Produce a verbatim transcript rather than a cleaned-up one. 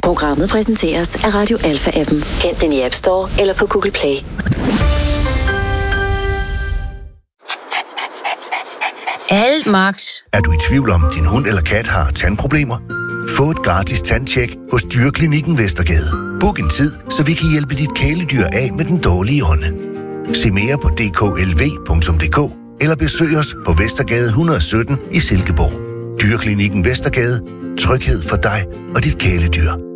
Programmet præsenteres af Radio Alpha-appen. Hent den i App Store eller på Google Play. Alt, Max. Er du i tvivl om, din hund eller kat har tandproblemer? Få et gratis tandtjek hos Dyreklinikken Vestergade. Book en tid, så vi kan hjælpe dit kæledyr af med den dårlige ånde. Se mere på d k l v punktum d k eller besøg os på Vestergade et hundrede og sytten i Silkeborg. Dyreklinikken Vestergade. Tryghed for dig og dit kæledyr.